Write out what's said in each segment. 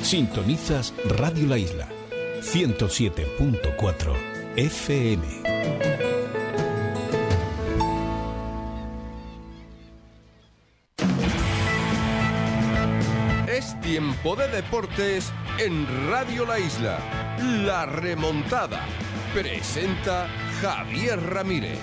Sintonizas Radio La Isla, 107.4 FM. Es tiempo de deportes en Radio La Isla. La Remontada. Presenta Javier Ramírez.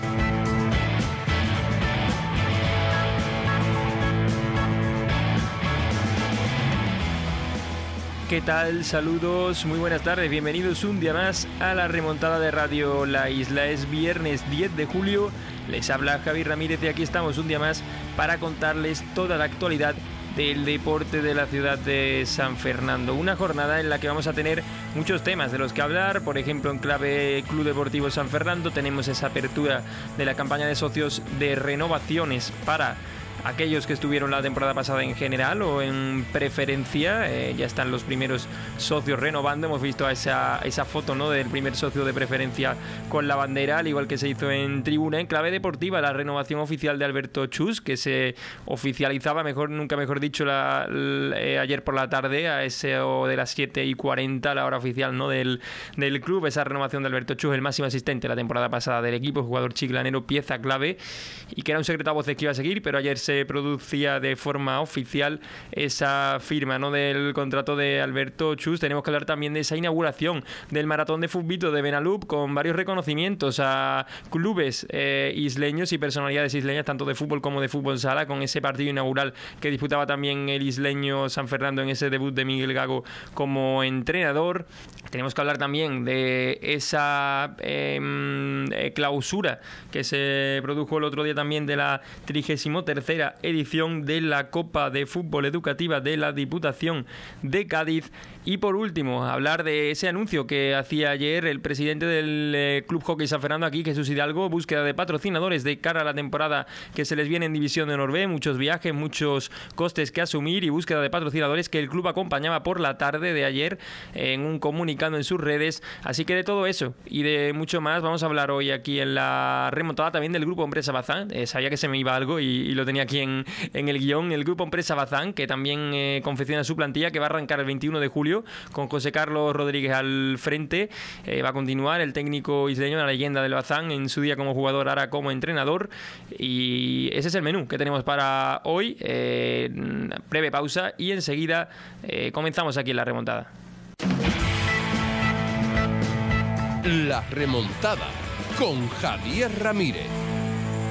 ¿Qué tal? Saludos, muy buenas tardes, bienvenidos un día más a la remontada de Radio La Isla. Es viernes 10 de julio, les habla Javier Ramírez y aquí estamos un día más para contarles toda la actualidad del deporte de la ciudad de San Fernando. Una jornada en la que vamos a tener muchos temas de los que hablar. Por ejemplo, en clave Club Deportivo San Fernando tenemos esa apertura de la campaña de socios de renovaciones para aquellos que estuvieron la temporada pasada en general o en preferencia. Ya están los primeros socios renovando. Hemos visto esa foto, ¿no?, del primer socio de preferencia con la bandera, al igual que se hizo en tribuna. En clave deportiva, la renovación oficial de Alberto Chus, que se oficializaba, nunca mejor dicho, ayer por la tarde, a eso de las 7:40, la hora oficial, ¿no?, del club. Esa renovación de Alberto Chus, el máximo asistente la temporada pasada del equipo, jugador chiclanero, pieza clave, y que era un secreto a voces que iba a seguir, pero ayer se producía de forma oficial esa firma, ¿no?, del contrato de Alberto Chus. Tenemos que hablar también de esa inauguración del maratón de fútbito de Benalup, con varios reconocimientos a clubes isleños y personalidades isleñas, tanto de fútbol como de fútbol sala, con ese partido inaugural que disputaba también el isleño San Fernando en ese debut de Miguel Gago como entrenador. Tenemos que hablar también de esa clausura que se produjo el otro día también de la 33ª edición de la Copa de Fútbol Educativa de la Diputación de Cádiz. Y por último, hablar de ese anuncio que hacía ayer el presidente del Club Hockey San Fernando aquí, Jesús Hidalgo: búsqueda de patrocinadores de cara a la temporada que se les viene en División de Honor B, muchos viajes, muchos costes que asumir y búsqueda de patrocinadores que el club acompañaba por la tarde de ayer en un comunicado en sus redes. Así que de todo eso y de mucho más vamos a hablar hoy aquí en la remontada, también del Grupo Empresa Bazán. Sabía que se me iba algo y lo tenía aquí en el guión. El Grupo Empresa Bazán, que también confecciona su plantilla, que va a arrancar el 21 de julio con José Carlos Rodríguez al frente. Va a continuar el técnico isleño, la leyenda del Bazán, en su día como jugador, ahora como entrenador. Y ese es el menú que tenemos para hoy. Breve pausa y enseguida comenzamos aquí en la remontada. La Remontada con Javier Ramírez.